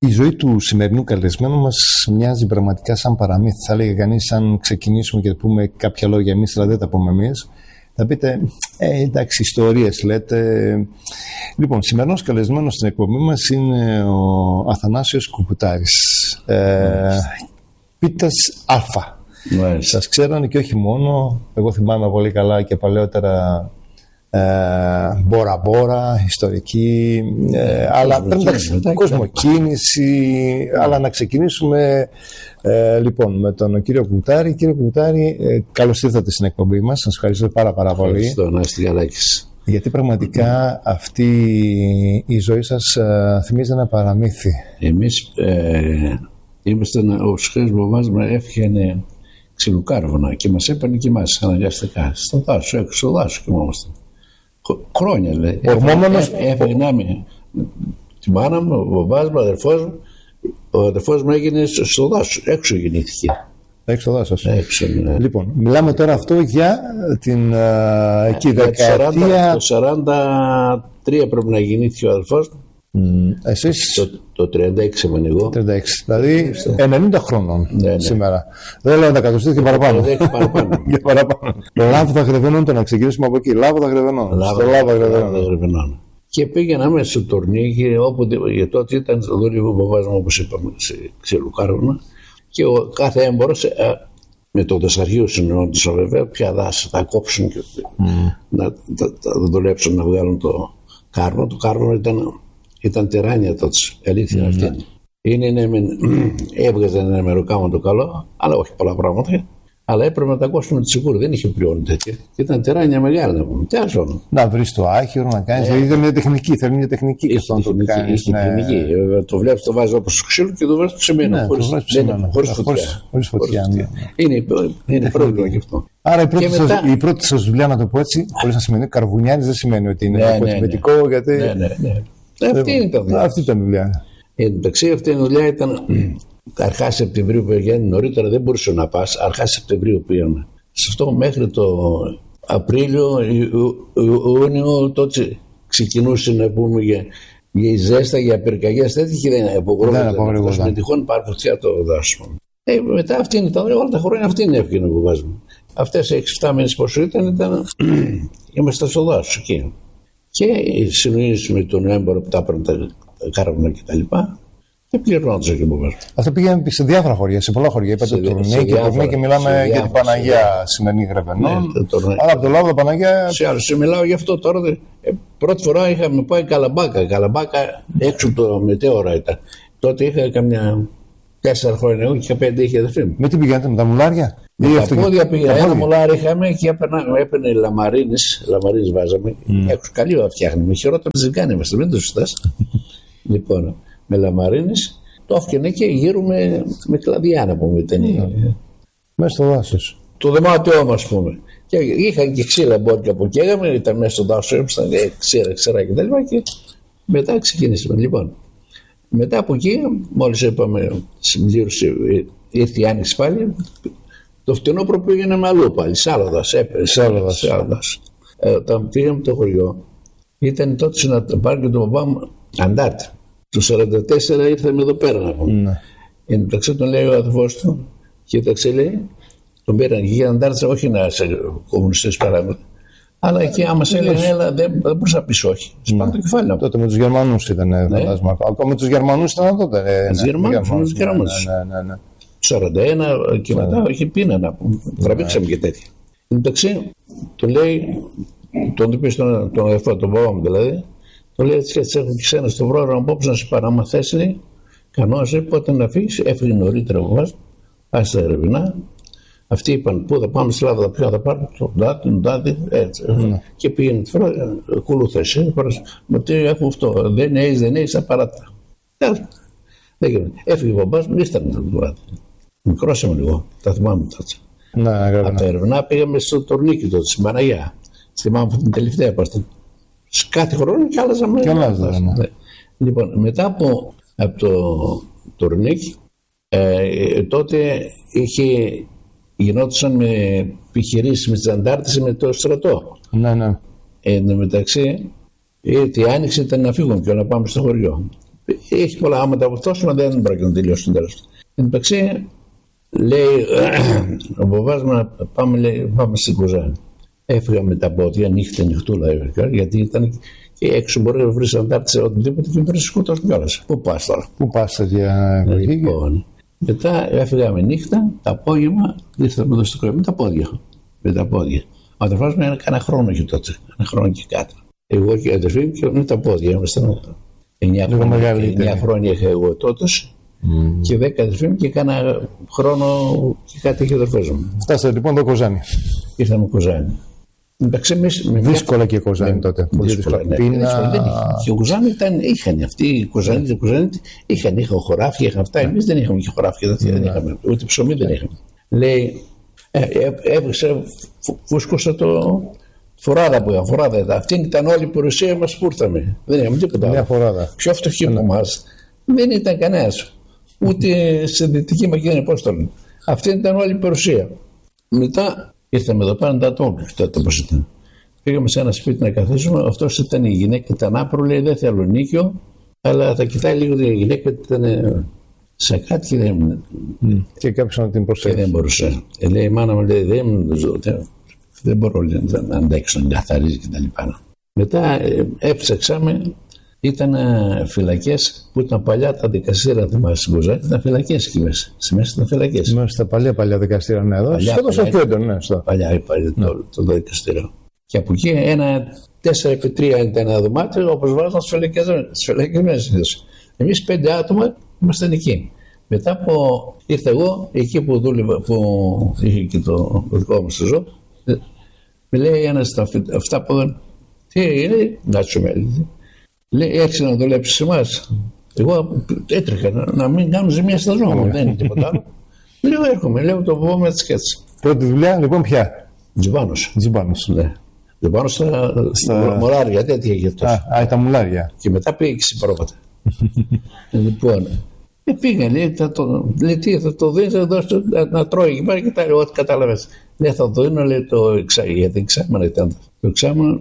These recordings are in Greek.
Η ζωή του σημερινού καλεσμένου μας μοιάζει πραγματικά σαν παραμύθι. Θα έλεγε κανείς, αν ξεκινήσουμε και πούμε κάποια λόγια εμείς, αλλά δεν τα πούμε εμείς, θα πείτε, εντάξει, ιστορίες λέτε. Λοιπόν, σημερινός καλεσμένος στην εκπομπή μας είναι ο Αθανάσιος Κουπουτάρης. Πίτας Α. Σας ξέρανε και όχι μόνο, εγώ θυμάμαι πολύ καλά και παλαιότερα Μπόρα, ιστορική, αλλά κοσμοκίνηση. Αλλά να ξεκινήσουμε λοιπόν με τον κύριο Κουπουτάρη. Κύριε Κουπουτάρη, καλώς ήρθατε στην εκπομπή μας. Σας ευχαριστώ πάρα πολύ. Ευχαριστώ, να είστε καλάκης. Γιατί πραγματικά αυτή η ζωή σας θυμίζει ένα παραμύθι. Εμείς ήμασταν, ο ψυχής μπαμπάς μας έφυγε ξυλοκάρβουνα και μας έπαιρνε και εμάς αναγκαστικά. Στο δάσο, έξω στο δάσο κοιμόμασταν. Χρόνια δηλαδή. Ορμόμενος. Έφυγε τη μάνα μου, ο μπαμπάς μου, ο αδερφός μου έγινε στο δάσο, έξω γεννήθηκε. Έξω στο δάσος. Έξω, ναι. Λοιπόν, μιλάμε τώρα αυτό για την εκεί δεκαετία. Το 43 πρέπει να γεννήθηκε ο αδερφός μου. Εσείς το 36 είμαι εγώ. 36, δηλαδή 90 χρόνων σήμερα. Δεν λέω να τα κατοστήσει και παραπάνω. Και παραπάνω. Λάβδα Γρεβενών, το να ξεκινήσουμε από εκεί. Λάβδα Γρεβενών. Και πήγαινα μέσα στο τουρνίκι, όπου για τότε ήταν δούλευε ο μπαμπάς μου, όπως είπαμε, σε ξυλοκάρβουνα. Και κάθε έμπορος με το δασαργείο συνεννόντουσαν βέβαια, ποια δάση θα κόψουν και να δουλέψουν να βγάλουν το κάρβουνο. Το κάρβουνο ήταν τυράννια τότε, αλήθεια αυτή. Έβγαζαν ένα μεροκάμα το καλό, αλλά όχι πολλά πράγματα. Αλλά έπρεπε να τα κόψουμε τη σιγούρα, δεν είχε πλέον τέτοια. Ήταν τυράνια μεγάλα να πούμε. Να βρει το άχυρο, να κάνει. Ήταν μια τεχνική, θέλει μια τεχνική και αυτό να το κάνει. Το βλέπει, το βάζει όπως ξύλο και το βάζει ψημένο. Χωρίς φωτιά. Είναι πρόβλημα γι' αυτό. Άρα η πρώτη σας δουλειά, να το πω έτσι, χωρίς να σημαίνει καρβουνιάνης, δεν σημαίνει ότι είναι αποτυπωτικό. Αυτή ήταν η δουλειά. Εντάξει, αυτή η δουλειά ήταν αρχά Σεπτεμβρίου που πήγαινε, νωρίτερα δεν μπορούσε να πας, αρχά Σεπτεμβρίου πήγαινε. Σε αυτό μέχρι το Απρίλιο, Ιούνιο, τότε ξεκινούσε να πούμε για ζέστα, για πυρκαγιές, τέτοια και δεν απογορεύονταν. Με τυχόν πάρει φωτιά το δάσο. Μετά αυτή ήταν όλα τα χρόνια, αυτή είναι εύκολη που βάζουμε. Αυτές οι 6-7 μήνες πόσο ήταν είμαστε στο δάσο εκεί. Και συνειδήσαμε με τον έμπορο που τα έπαιρνε τα κάρβουνα κτλ. Και πληρώνοντα εκεί που βάζουμε. Αυτό πήγαινε σε διάφορα χωριά, σε πολλά χωριά. Είπατε Τουρνέ και μιλάμε για την Παναγία σημερινή Γρεβενών. Αλλά από το Λάβδο Παναγία. Σε μιλάω γι' αυτό τώρα. Πρώτη φορά είχαμε πάει Καλαμπάκα. Καλαμπάκα έξω από το μετέωρα ήταν. Τότε είχα καμιά 4 χρόνια εγώ και 5 είχε αδερφή μου. Με τι πηγαίνετε, με τα μουλάρια? Με τα πόδια πήγα. Ένα μουλάρι είχαμε και έπαιρνε λαμαρίνες βάζαμε. Έξω καλή ώρα φτιάχνουμε. Χειρότερα ζυγάνε είμαστε, μην το συζητάς. Λοιπόν, με λαμαρίνες το έφτιανε και γύρω με κλαδιά να πούμε. Μέσα στο δάσος. Το δωμάτιό μας ας πούμε. Και είχαν και ξύλα μπόρια που καίγαμε, ήταν μέσα στο δάσος, ήμασταν ξέρα και τα λοιπά και μετά ξεκινήσαμε. Λοιπόν, μετά από εκεί, μόλις είπαμε συμπλήρωση, ήρθε η άνοιξη πάλι, το φθινόπωρο πήγαιναμε αλλού πάλι, σε άλλο δάσο. Όταν πήγαμε το χωριό, ήταν τότε να πάρει και τον παπά μου Αντάρτη. Το 1944 ήρθαμε εδώ πέρα να πούμε. Εντάξει, τον λέει ο αδερφός του, κοίταξε λέει, τον πήραν και για Αντάρτη, όχι να είσαι κομμουνιστές παράδειγμα. Αλλά εκεί άμα σε έλεγαν έλα δεν μπορούσα να πεις όχι. Σπάνε το κεφάλι μου. Τότε με τους Γερμανούς ήταν φαντάσμα. Ακόμα με τους Γερμανούς ήταν τότε. Με τους Γερμανούς. 41 και μετά όχι πίνανα. Τραβήξαμε και τέτοια. Εντάξει, του λέει, τον πει στον αδερφό, τον παπά μου δηλαδή, του λέει έτσι έχω και σένα στο πρόγραμμα απόψε να σου πάρω. Άμα θες λέει, κανόνισε πότε να φύγεις. Έφυγε νωρίτερα από εμάς, πάει στα Ερευνά. Αυτοί είπαν πού θα πάμε στη Ελλάδα, ποιο θα πάρουμε, τον τάδι, έτσι. Και πήγαινε τη φορά, ακολούθησε. Με τι έχουμε αυτό, δεν έχεις απαράτα. Έφυγε ο μπαμπάς μου, ήρθαν να το βράδυ. Μικρός ήμουν εγώ, τα θυμάμαι τότε. Από τα Ερευνά πήγαμε στο τουρνίκι τότε, στην Παναγιά. Θυμάμαι την τελευταία πάστα. Κάθε χρόνο και άλλαζαμε. Λοιπόν, μετά από το τουρνίκι, τότε γινόντουσαν με επιχειρήσεις με τις αντάρτες με το στρατό. Ναι. Εν τω μεταξύ, η άνοιξη ήταν να φύγουμε και να πάμε στο χωριό. Έχει πολλά. Άμα τα αποφτώσουμε δεν πρέπει να τελειώσουν τέλος. Εν τω μεταξύ, λέει ο μπαμπάς μου, πάμε στην Κοζάνη. Έφυγα με τα πόδια, νυχτούλα έφυγα, γιατί ήταν και έξω μπορεί να βρει αντάρτησε οτιδήποτε και βρει σκοτώσει κιόλας. Πού πας τώρα? Πού πας για λοιπόν, μετά έφυγα με νύχτα, το απόγευμα ήρθαμε εδώ στο κρεβάτι με τα πόδια. Ο αδερφός μου έκανε κανένα χρόνο και τότε, ένα χρόνο και κάτω. Εγώ και η αδερφή μου και με τα πόδια. Ήμασταν 9 χρόνια είχα εγώ τότε και 10 αδερφοί μου και κάνα χρόνο και κάτι είχε ο αδερφός μου. Φτάσατε λοιπόν το Κοζάνη. Ήρθαμε Κοζάνη. Δύσκολα και η Κοζάνη τότε. Δύσκολα. Και ο Κοζάνη είχαν αυτοί οι Κοζάνη είχαν χωράφια, είχαν αυτά. Εμείς δεν είχαμε και χωράφια, δεν είχαμε, ούτε ψωμί δεν είχαμε. Λέει, έβρισα, φούσκωσα το φοράδα που είχα. Αυτή ήταν όλη η παρουσία μας που ήρθαμε. Δεν είχαμε τίποτα. Μια φοράδα. Πιο φτωχοί από εμάς δεν ήταν κανένας. Ούτε σε Δυτική Μακεδονία, πώς το λένε. Αυτή ήταν όλη η παρουσία. Μετά ήρθαμε εδώ πέρα να τα τόπλου. Τότε πώς ήταν. Πήγαμε σε ένα σπίτι να καθίσουμε. Αυτός ήταν η γυναίκα, ήταν άπρο, λέει δεν θέλω νίκιο, αλλά θα κοιτάει λίγο η γυναίκα, ήταν σε κάτι και δεν. Και κάποιος να την προσέχει. Και δεν μπορούσε. Λέει η μάνα μου, λέει δεν μπορώ να αντέξω, να καθαρίζει κτλ. Μετά έψαξαμε. Ήταν φυλακές που ήταν παλιά τα δικαστήρια, θυμάσαι στην Κοζάνη, ήταν φυλακές εκεί μέσα. Στη μέση ήταν φυλακές. Μέσα στα παλιά δικαστήρια, ναι, εδώ. Στο κέντρο, ναι. Παλιά το δικαστήριο. Και από εκεί ένα 4x3 ήταν ένα δωμάτιο, όπως βάζαν στις φυλακές μέσα. Εμείς 5 άτομα ήμασταν εκεί. Μετά που ήρθα εγώ, εκεί που δούλευα, που είχε και το δικό μου στο ζώο, με λέει ένας αυτά που δεν. Τι είναι, Νάτσο Μέλη. Λέει, έρχεσαι να δουλέψεις σε εμάς. Εγώ έτρεχα να μην κάνω ζημιά στα ζώα μου, δεν είναι τίποτα άλλο. Λέω, έρχομαι, λέω το πω με τις σκέτς. Πρώτη δουλειά, λοιπόν, ποια? Τζιμπάνος. Ναι. Τζιμπάνος στα μολάρια, τέτοια είχε αυτό. Α, τα μουλάρια. Και μετά πήγε ξυπρόβατα. Λοιπόν, πήγα, λέει, τι θα το δίνεις, θα δώσω να τρώει εκεί πέρα και τα ό,τι κατάλαβες. Λέει, θα το δίνω, λέει, γιατί εξάμενο ήταν. Το εξάμενο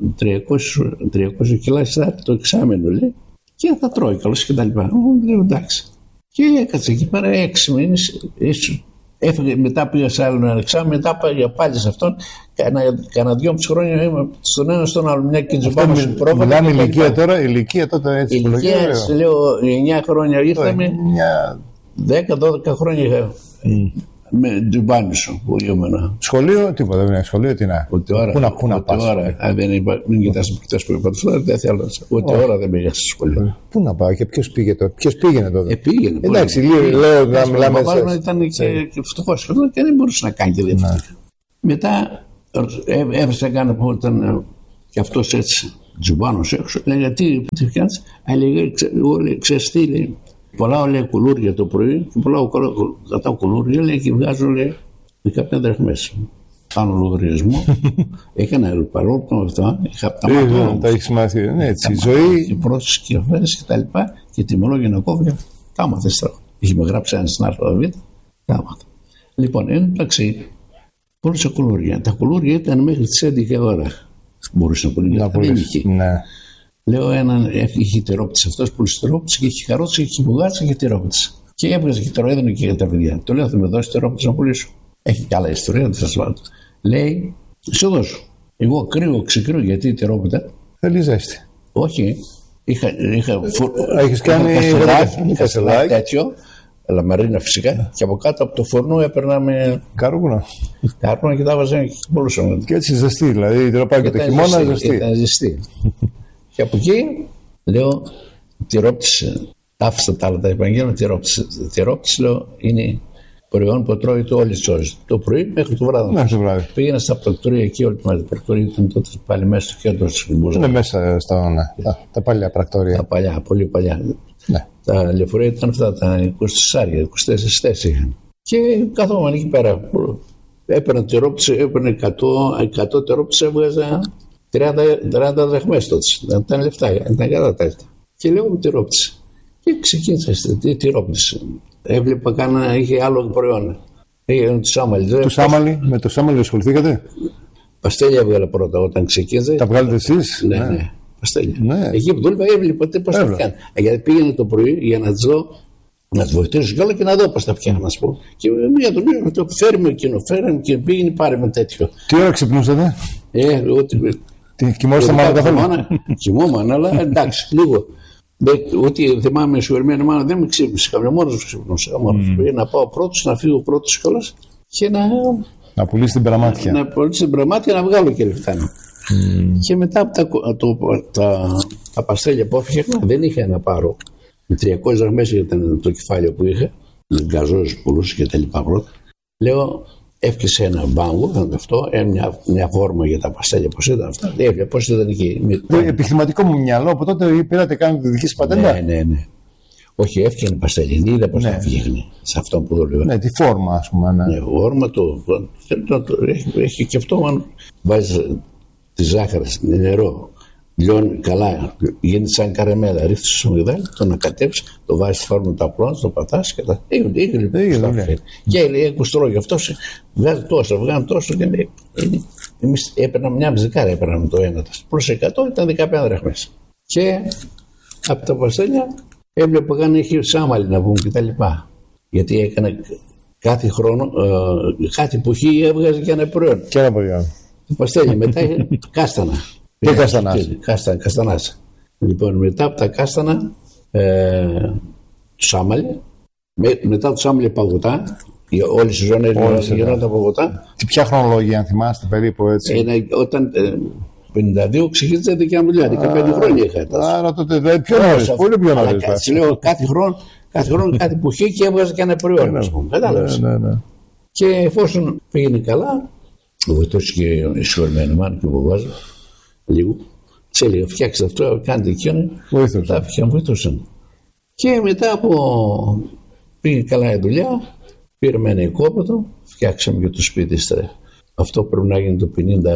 300 κιλά το εξάμενο, λέει, και θα τρώει καλώς και τα λοιπά. Λέω, εντάξει. Και έκατσε εκεί πέρα 6 μήνες, έφυγε, μετά πήγα σε άλλο ένα εξάμενο, μετά πήγα πάλι σε αυτόν. Κάνα 2,5 χρόνια είμαι στον ένα στον άλλο, μια και τζιμπάνω στην πρόβα. Μιλάμε ηλικία τώρα, ηλικία τότε έτσι. Ηλικία, λέω, 9 χρόνια ήρθαμε, 10-12 χρόνια είχα. Με τζιμπάνισο που ήμουν. Σχολείο, τίποτα, δεν είναι σχολείο, τι να. Ούτε ώρα. Πού να πας. Μην κοιτάς που είπα, δεν θέλω. Ούτε ώρα δεν πήγα στο σχολείο. Πού να πάω και ποιος πήγαινε τότε? Πήγαινε. Εντάξει, λέω να μιλάμε. Ο παπάς μου ήταν και φτωχός και δεν μπορούσε να κάνει και διαφορετικά. Μετά έβρισα κάνα που ήταν και αυτός έτσι τζιμπάνος έξω. Λέγα τι κάνεις? Έλεγε, ξέρεις τι, λέει. Πολλά λέει κουλούρια το πρωί και πολλά κατά κουλούρια, λέει, και βγάζω, λέει, 15 δραχμές. Κάνω λογαριασμό. Έκανα παρόλο με αυτά. Είχα τα μάτια. Τα έχεις μάθει, ναι, έτσι. Η ζωή. Και πρόσθεση και αφαίρεση και τα λοιπά. Και τιμολόγια να κόβει. Τα μάθες τώρα. Είχε με γράψει ένα στην αλφαβήτα. Τα μάθα. Λοιπόν, εν ταξί, πούλησα κουλούρια. Τα κουλούρια ήταν μέχρι τις 11 ώρα. Μπορούσε να πουλήσει. Λέω έναν, είχε τερόπτης αυτός που τερόπτης και είχε καρότσα και είχε μπουγάτσα και τερόπτης. Και έβγαζε και το έδωνε και για τα παιδιά. Το λέω, θα με δώσει τερόπτης να πουλήσω. Έχει και άλλα ιστορία, δεν θα σου βάλω. Λέει, σου δώσω. Εγώ ξεκρύω γιατί τερόπιτα. Θέλει ζέστη. Όχι. Έχεις κάνει κασελάκι τέτοιο. Λαμαρίνα φυσικά. Και από κάτω από το φουρνό έπαιρναμε. Κάρβουνα. Κάρβουνα και τα βάζαμε και μπορούσαμε. Και έτσι ζεστή, δηλαδή τροπάει και το χειμώνα ζεστή. Ήταν ζεστή. Και από εκεί λέω τυρόπτης, άφησα τα άλλα τα επαγγέλματα, τυρόπτης λέω είναι προϊόν που τρώει το όλη τη ώρες. Το πρωί μέχρι το βράδυ. Πήγαινα στα πρακτορία εκεί, όλη τη μέρα. Τα πρακτορία ήταν τότε πάλι μέσα στο κέντρο της Μπούζα. Είναι μέσα στα τα παλιά πρακτορία. Τα παλιά, πολύ παλιά. Ναι. Τα λεωφορεία ήταν αυτά, τα 24 θέσεις είχαν. Και καθόμουν εκεί πέρα. Έπαιρνα τυρόπτης, έπαιρνα 100 τυρόπτης, έβγαζα 30 δραχμές τότε. Δεν ήταν λεφτά, ήταν κατάτακτα. Και λέω τυρόπτης. Και ξεκίνησα τυρόπτης. Έβλεπα είχε άλλο προϊόν. Είχε το σάμαλι. Με το σάμαλι ασχοληθήκατε? Παστέλια έβγαλα πρώτα όταν ξεκίνησα. Τα βγάλετε εσείς? Ναι. παστέλια. Ναι. Εκεί που δούλευα έβλεπα πώς τα φτιάχνω. Γιατί πήγαινε το πρωί για να τις δω, να τις βοηθήσω κιόλα και να δω πώς τα φτιάχνω, να σου πω. Και μία δουλειά το φέρουμε εκείνο, φέραμε και πήγαινε πάρε με τέτοιο. Τι ώρα ξυπνούσατε? Κοιμόσαστε μάλλον καθόλου? Κοιμόμουν, αλλά εντάξει, λίγο. Ότι θυμάμαι σουρμένη μάνα δεν με ξύπνησε. Καμιά μόνο μου ξύπνησε. Να πάω πρώτος, να φύγω πρώτος κιόλας και να πουλήσει την πραμάτια. Να πουλήσει την πραμάτια, να βγάλω και λεφτά. Και μετά από τα παστέλια που έφτιαχνα, δεν είχα να πάρω. Με 300 δραχμές ήταν το κεφάλαιο που είχα. Με γκαζόζους πουλούσε και τα λοιπά πρώτα. Λέω, έφτιαξε ένα μπάγκο, αυτό, μια φόρμα για τα παστέλια, πώς ήταν αυτά. Πώς ήταν εκεί. Το επιχειρηματικό μου μυαλό, από τότε πήρατε κάνει τη δική σας πατέντα. Ναι. Όχι, έφτιανε παστέλια, είδα πώς τα φτιάχνει σε αυτό που δούλευα. Ναι, τη φόρμα, ας πούμε. Ναι, φόρμα έχει και αυτό. Βάζει τη ζάχαρη, νερό, λιώνει καλά, γίνεται σαν καραμέλα. Ρίχνει στο μυγδάλι, το ανακατεύει, το βάζει στη φόρμα, το απλώνει, το πατά και τα. Και λέει, κουστρό γι' αυτό βγάζει τόσο και λέει. Εμείς έπαιρνα μια μπζικάρα, έπαιρναμε το ένα προς 100 ήταν 15 δραχμές. Και από τα παστέλια έβλεπα καν έχει σάμαλι να πούμε κτλ. Γιατί έκανε κάθε χρόνο, κάθε εποχή έβγαζε και ένα προϊόν. Και ένα προϊόν. Το παστέλι, μετά είχε κάστανα. Τι καστανάς? Καστανάς. Λοιπόν, μετά από τα κάστανα, το σάμαλι, μετά το σάμαλι παγωτά. Όλη η σεζόν γινόταν τα παγωτά. Ποια χρονολογία, αν θυμάστε, περίπου έτσι? Όταν 52 ξεκίνησε η δικιά μου δουλειά, 15 χρόνια είχα. Άρα τότε δεν πιο νωρίς, πολύ πιο νωρίς. Λέω κάθε χρόνο κάτι που είχε και έβγαζε και ένα προϊόν, ας πούμε. Κατάλαβες. Και εφόσον πήγαινε καλά, βοηθούσε και η συγχωρημένη μάνα και βοβάζω λίγο. Της έλεγα, φτιάξτε αυτό, κάντε εκείνο. Τα βοηθούσαν. Και μετά από πήγε καλά η δουλειά, πήραμε ένα οικόπεδο, φτιάξαμε και το σπίτι. Αυτό πρέπει να γίνει το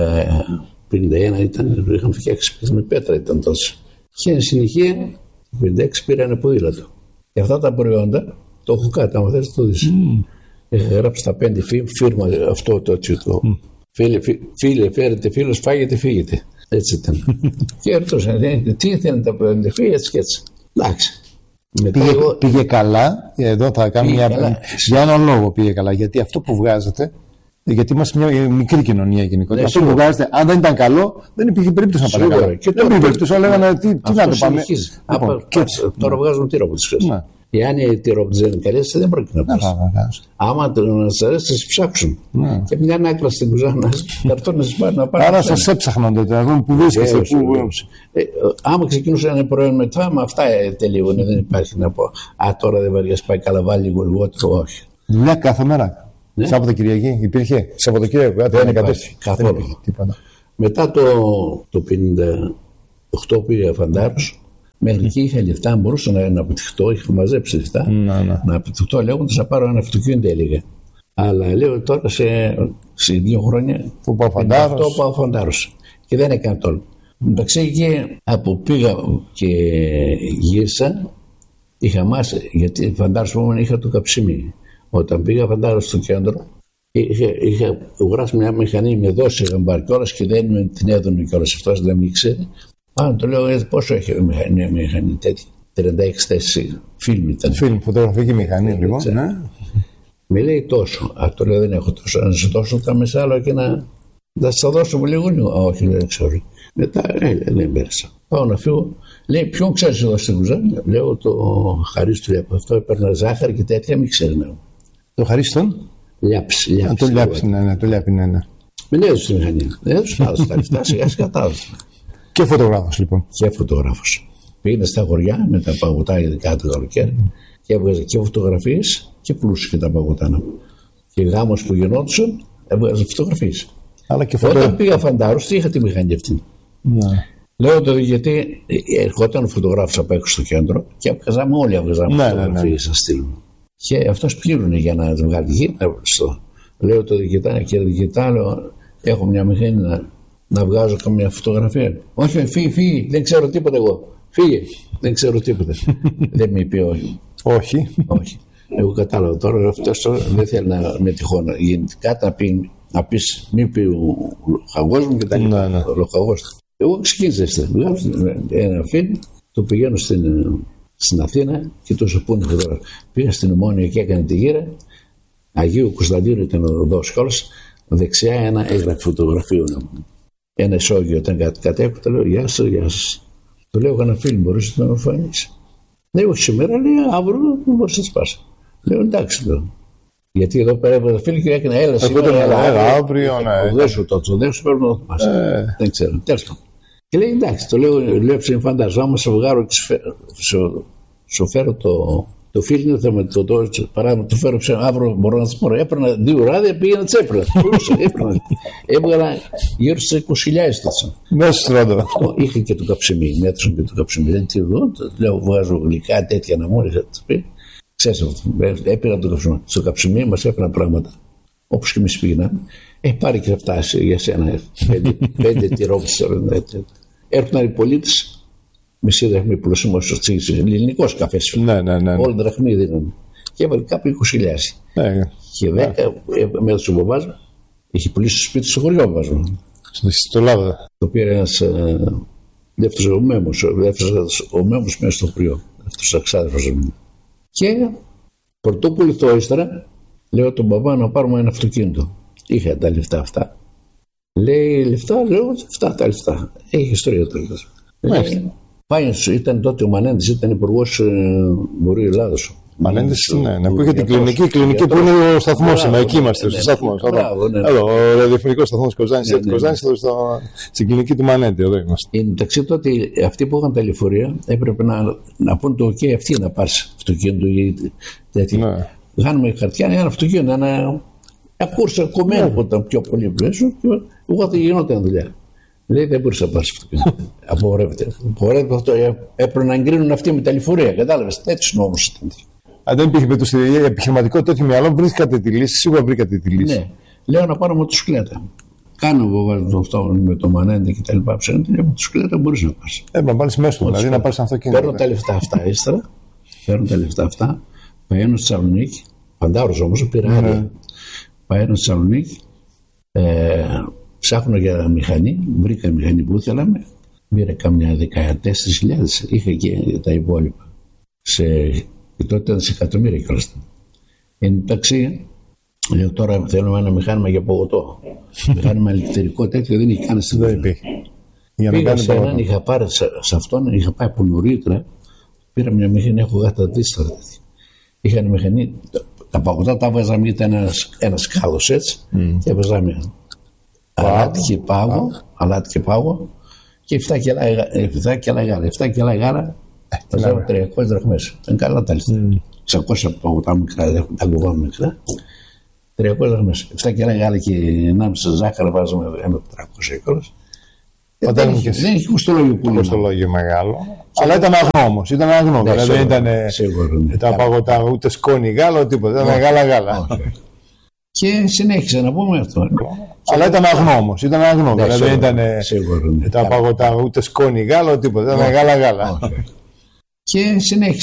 51 ήταν, είχαμε φτιάξει σπίτι με πέτρα ήταν τόσο. Και εν συνεχεία, το 56 πήρα ένα ποδήλατο. Και αυτά τα προϊόντα, το έχω κάτω, άμα θέλεις το δεις. Είχα γράψει τα 5 φίρμα αυτό το έτσι. Φίλε, φέρετε φίλος, φάγετε, φύγετε. Έτσι ήταν. Και ρωτούσα, τι θέλετε τα 5 φύγετε, έτσι και έτσι. Εντάξει. Πήγε καλά, εδώ θα κάνω για έναν λόγο πήγε καλά, γιατί αυτό που βγάζετε, γιατί είμαστε μια μικρή κοινωνία γενικότερα, αυτό που βγάζετε, αν δεν ήταν καλό, δεν υπήρχε περίπτωση να πάει καλά. Δεν υπήρχε περίπτωση, λέγανε τι να το πάμε. Τώρα βγάζουμε τυρόπιτες. Εάν οι τυρόπιτες δεν είναι καλές, δεν πρόκειται να πας. Άμα να σας αρέσει, θα σας ψάξουν. Και μια άκρα στην κουζάνα, καρτών να σας πάρει να πάρει. Άρα σας έψαχναν τότε, να δουν που βρίσκεστε. Άμα ξεκινούσε ένα προϊόν με τφάμα, αυτά τελείωνε, δεν υπάρχει να πω. Τώρα δεν βαριάς, πάει καλά, βάλει λίγο λιγότερο, όχι. Δουλειά κάθε μέρα. Σαββατοκυριακή υπήρχε? Σαββατοκύριακο, δεν είναι καθόλου. Μετά το 58 πήγα Φαντάρος. Μέχρι εκεί είχα λεφτά, μπορούσα να αποτυχτώ, είχα μαζέψει λεφτά. Να αποτυχτώ λέγοντας να πάρω ένα αυτοκίνητο, έλεγα. Αλλά λέω τώρα σε 2 χρόνια που πάω Φαντάρος. Και δεν έκανα τόλμη. Εντάξει, εκεί από πήγα και γύρισα, είχα μάσει, γιατί Φαντάρος μου είχα το καψιμί. Όταν πήγα Φαντάρος στο κέντρο, είχα αγοράσει μια μηχανή με δόση γαμπάρ κιόλας και δεν με την έδωνε κιόλας, αυτός δεν με ήξερε. Το λέω, πόσο έχει μια μηχανή τέτοια? 36 θέσεις φιλμ ήταν. Φιλμ, φωτογραφική μηχανή, λοιπόν. Με λέει τόσο. Το λέω, δεν έχω τόσο. Να σου δώσω τα μεσάλα και να σας δώσω λίγο λίγο. Όχι, δεν ξέρω. Μετά, δεν πέρασα. Πάω να φύγω. Λέει, ποιον ξέρεις εδώ στην κουζάνια? Λέω, το Χαρίστο, από αυτό έπαιρνα ζάχαρη και τέτοια, μην ξέρει. Το Χαρίστον? Λιάψη. Το Λιάπη, ναι. Με λέει στη μηχανή. Δεν έδωσε τα λεφτά, σιγά κατάλαβα. Και φωτογράφος, λοιπόν. Και φωτογράφος. Πήγαινε στα χωριά με τα παγωτά, ειδικά το καλοκαίρι, και έβγαζε και φωτογραφίες και πλούσιε και τα παγωτά. Και γάμος που γινόντουσαν, έβγαζε φωτογραφίες. Όταν πήγα Φαντάρος, τι είχα τη μηχανή αυτή. Λέω το γιατί ερχόταν ο φωτογράφος απ' έξω στο κέντρο και έβγαζαμε όλοι φωτογραφίες να στείλουμε. Και αυτός πλήρωνε για να βγάλει γη. Λέω το διοικητά, έχω μια μηχανή να βγάζω καμία φωτογραφία. Όχι, φύγει, δεν ξέρω τίποτα εγώ. Φύγε, δεν ξέρω τίποτα. Δεν με είπε όχι. Όχι. Εγώ κατάλαβα τώρα, αυτός δεν θέλει να με τυχόν να γίνει κάτι, να πεις μη πει ο λοχαγός μου και τα λοιπά. Ο λοχαγός. Εγώ ξεκίνησα ένα φιλμ, το πηγαίνω στην Αθήνα και τόσο πούνε φωτογράφο. Πήγα στην Ομόνια και έκανε τη γύρα. Αγίου Κωνσταντίνου ήταν ο δάσκαλος. Δεξιά ένα έγραφε φωτογραφείο. Ένα ισόγειο όταν κατέβηκε, το λέω γεια σας, γεια σας. Του λέω ένα φιλμ, μπορείς να το εμφανίσει. Ναι, όχι σήμερα, λέει αύριο μπορείς να σπάσει. Λέω εντάξει, λέω. Γιατί εδώ πέρα έβγαλε φίλοι και έκανε έλα σήμερα, αύριο, ναι. Το δέσου πρέπει να το θυμάσαι. Δεν ξέρω, τέλος πάντων. Και λέει εντάξει, το λέω φανταζόμαι, σε βγάλω και σου φέρω το φίλο, θα με το παράδειγμα, το φέρω αύριο, μπορώ να πω. Έπαιρνα 2 ράδια, πήγαινα τσέπρα. Έβγαλα γύρω στις 20.000 τόσο. Μέσα στράτο. Είχα και το καψιμί, μέτρησαν και το καψιμί. Δεν τι εδώ, λέω βγάζω γλυκά τέτοια να μου έρχεται. Ξέρεις αυτό, έπαιρνα το καψιμί. Στο καψιμί μας έπαιρνα πράγματα. Όπως και εμείς πήγαιναμε. Πάρει και αυτά για σένα 5 τυρόπιτες. Έρχονταν οι πολίτες. Μισή δραχμή πλουσίμος ελληνικός καφές. Ναι. Όλη δραχμή δίνανε. Και έβαλε κάπου 20.000. Ναι. Και 10 μέσα στον μπαμπάζο. Είχε πουλήσει στο σπίτι στο χωριό μπαμπάζο. Στο Λάβδα. Το πήρε ένας δεύτερος ο Μέμος μέσα στο χωριό. Αυτός ο εξάδελφος. Και πρωτού πουληθώ ύστερα, λέω τον μπαμπά να πάρουμε ένα αυτοκίνητο. Είχα τα λεφτά αυτά. Λέει λεφτά, λέω αυτά τα λεφτά. Έχει ιστορία το λεφτά. Ήταν τότε ο Μανέντης, ήταν υπουργός Βορείου Ελλάδος. Μανέντης, ναι, που είχε την κλινική που είναι ο σταθμός σήμερα. Εκεί είμαστε, στο σταθμό. Εδώ, ο ραδιοφωνικός σταθμός Κοζάνης. Κοζάνης, στην κλινική του Μανέντη, εδώ είμαστε. Εντάξει, τότε αυτοί που είχαν τα λεωφορεία έπρεπε να πούν το OK, αυτή να πάρει αυτοκίνητο ή τέτοια. Κάνουμε χαρτιά, ένα αυτοκίνητο, ένα κούρσα κομμένο που ήταν πιο πολύ πλαίσιο και εγώ δεν γινόταν δουλειά. Λέει δεν μπορούσε να πάρει αυτοκίνητο. Απογορεύεται. Απογορεύεται αυτό. Έπρεπε να εγκρίνουν αυτοί με τα λεωφορεία. Κατάλαβε. Έτσι νόμος ήταν. Αν δεν υπήρχε με το επιχειρηματικό τέτοιο μυαλό, βρίσκατε τη λύση. Σίγουρα βρήκατε τη λύση. Ναι. Λέω να πάρω μοτοσυκλέτα. Κάνω αυτό με το Μανέντε και τα λοιπά. Ψέντε, λέω μοτοσυκλέτα μπορεί να πάρει. Να πάρει μέσω δηλαδή να πάρει αυτοκίνητο. Παίρνω τα λεφτά αυτά ύστερα. Πααίνω στη Θεσσαλονίκη. Παντάρο όμω, πήρα άδεια. Πααίνω στη Θεσσαλονίκη. Ψάχνω για μηχανή, βρήκα μηχανή που ήθελαμε, πήρα κάμια 14.000, είχα και τα υπόλοιπα. Και τότε ήταν σε εκατομμύρια κιόλας. Εντάξει, λέω τώρα θέλουμε ένα μηχάνημα για παγωτό. Μηχάνημα ηλεκτρικό τέτοιο δεν είχε κάνει στην Ελλάδα. Πήγα σε έναν, είχα πάρει σε αυτόν, είχα πάει από νωρίτερα, πήρα μια μηχανή, έχω γάτα δίσταρα. Είχα μια μηχανή, τα παγωτά τα βάζαμε, ήταν ένας κάδος έτσι, και βάζαμε αλάτι και πάγο και 7 κιλά γάλα. Βάζαμε 300 δραχμές. Ήταν καλά τα λεφτά. 600 παγωτά μικρά, τα κουβάμε μικρά. 300 δραχμές. 7 κιλά γάλα και 1,5 ζάχαρα βάζαμε 1.300 κιόλας. Δεν είχε κοστολόγιο που είναι. Κοστολόγιο μεγάλο. Αλλά ήταν αγνό όμως. Ήταν αγνό. Δηλαδή δεν ήταν τα παγωτά ούτε σκόνη γάλα, τίποτα. Ήταν γάλα. Και συνέχισε να πούμε αυτό. Αλλά ήταν αγνό όμως. Ήταν αγνό. Δηλαδή δεν ήταν τα παγωτά ούτε σκόνη γάλα, τίποτα. Ήταν γάλα. Και συνέχισε.